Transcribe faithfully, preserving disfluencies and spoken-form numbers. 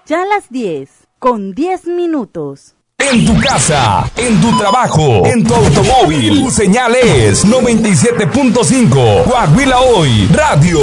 Ya las diez, con diez minutos. En tu casa, en tu trabajo, en tu automóvil, tu señal es noventa y siete punto cinco. Coahuila Hoy, Radio.